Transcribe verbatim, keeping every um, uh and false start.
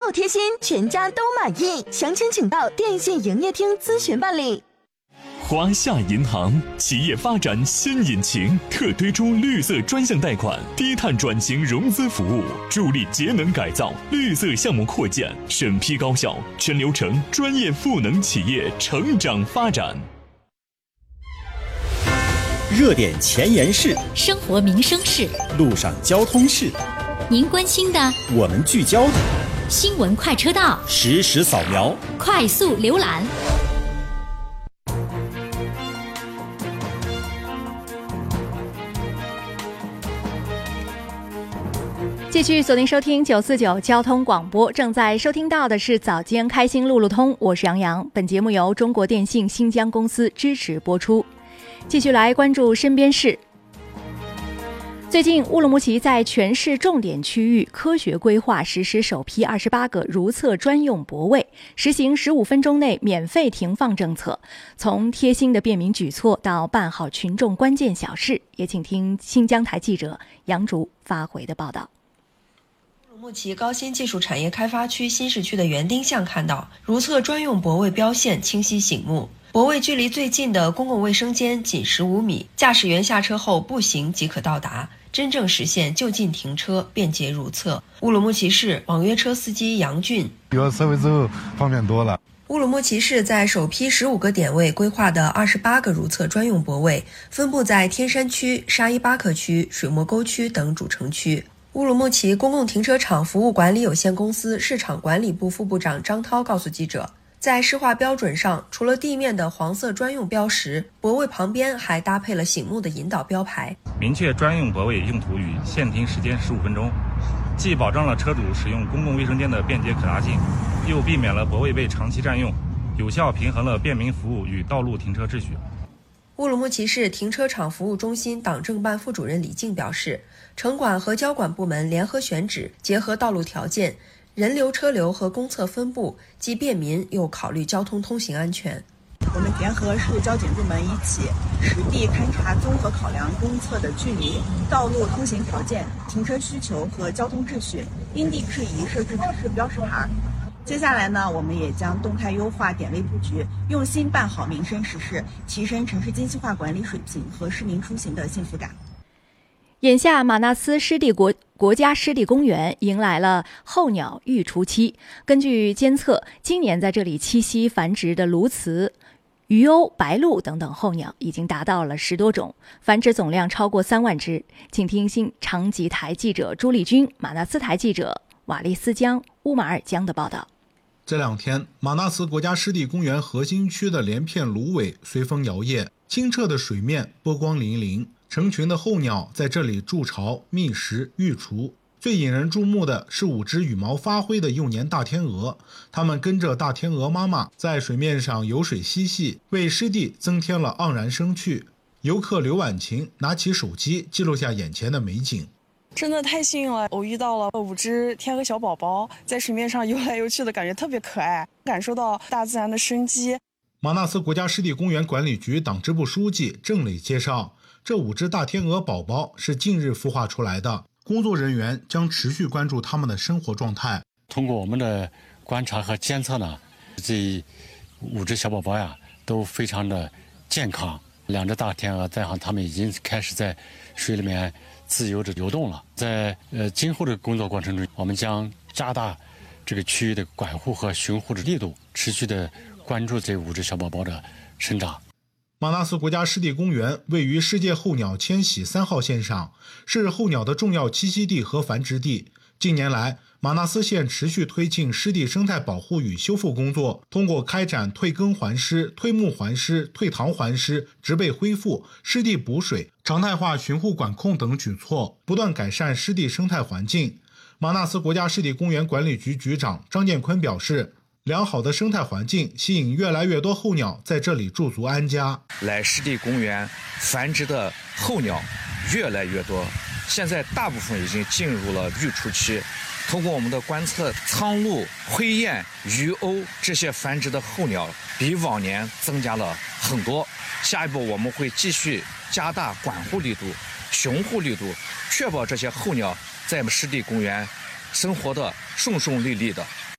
够贴心，全家都满意。详情请到电信营业厅咨询办理。 华夏银行企业发展新引擎，特推出绿色专项贷款、低碳转型融资服务，助力节能改造、绿色项目扩建，审批高效，全流程专业赋能企业成长发展。 热点前沿事， 生活民生事， 路上交通事， 您关心的， 我们聚焦的， 新闻快车道， 实时扫描， 快速浏览。 继续锁定收听九四九交通广播，正在收听到的是早间开心路路通，我是杨洋。本节目由中国电信新疆公司支持播出。继续来关注身边事。最近，乌鲁木齐在全市重点区域科学规划实施首批二十八个如厕专用泊位，实行十五分钟内免费停放政策。从贴心的便民举措到办好群众关键小事，也请听新疆台记者杨竹发回的报道。 乌鲁木齐高新技术产业开发区新市区的园丁巷看到，如厕专用泊位标线清晰醒目。泊位距离最近的公共卫生间仅十五米，驾驶员下车后步行即可到达，真正实现就近停车，便捷如厕。乌鲁木齐市网约车司机杨俊： 有了设备之后方便多了。 乌鲁木齐市在首批十五个点位规划的二十八个如厕专用泊位，分布在天山区、沙依巴克区、水磨沟区等主城区。乌鲁木齐公共停车场服务管理有限公司市场管理部副部长张涛告诉记者，在市化标准上，除了地面的黄色专用标识，泊位旁边还搭配了醒目的引导标牌， 明确专用泊位用途与限停时间十五分钟，既保障了车主使用公共卫生间的便捷可达性，又避免了泊位被长期占用，有效平衡了便民服务与道路停车秩序。 乌鲁木齐市停车场服务中心党政办副主任李静表示，城管和交管部门联合选址，结合道路条件、人流车流和公厕分布，既便民又考虑交通通行安全。 我们联合市交警部门一起实地勘察，综合考量公厕的距离、道路通行条件、停车需求和交通秩序，因地制宜设置指示标识牌。接下来呢，我们也将动态优化点位布局，用心办好民生实事，提升城市精细化管理水平和市民出行的幸福感。 眼下，马纳斯湿地国国家湿地公园迎来了候鸟育雏期。根据监测，今年在这里栖息繁殖的鸬鹚、鱼鸥、白鹭等等候鸟已经达到了十多种，繁殖总量超过三万只。请听新长吉台记者朱丽君、马纳斯台记者瓦利斯江、乌马尔江的报道。 这两天，马纳斯国家湿地公园核心区的连片芦苇随风摇曳，清澈的水面波光粼粼。成群的候鸟在这里筑巢、觅食、育雏。最引人注目的是五只羽毛发灰的幼年大天鹅，它们跟着大天鹅妈妈在水面上游水嬉戏，为湿地增添了盎然生趣。游客刘婉晴拿起手机记录下眼前的美景。 真的太幸运了，我遇到了五只天鹅小宝宝，在水面上游来游去的感觉特别可爱，感受到大自然的生机。 马纳斯国家湿地公园管理局党支部书记郑磊介绍，这五只大天鹅宝宝是近日孵化出来的，工作人员将持续关注它们的生活状态。 通过我们的观察和监测呢，这五只小宝宝呀都非常的健康。两只大天鹅在行，它们已经开始在水里面自由地游动了。在呃今后的工作过程中，我们将加大这个区域的管护和巡护的力度，持续的关注这五只小宝宝的生长。 马纳斯国家湿地公园位于世界候鸟迁徙三号线上，是候鸟的重要栖息地和繁殖地。近年来，马纳斯县持续推进湿地生态保护与修复工作，通过开展退耕还湿、退牧还湿、退塘还湿、植被恢复、湿地补水、常态化巡护管控等举措，不断改善湿地生态环境。马纳斯国家湿地公园管理局局长张建坤表示，良好的生态环境吸引越来越多候鸟在这里驻足安家。 来湿地公园繁殖的候鸟越来越多，现在大部分已经进入了育雏期。通过我们的观测，苍鹭、灰雁、鱼鸥这些繁殖的候鸟比往年增加了很多。下一步我们会继续加大管护力度、巡护力度，确保这些候鸟在湿地公园生活的顺顺利利的。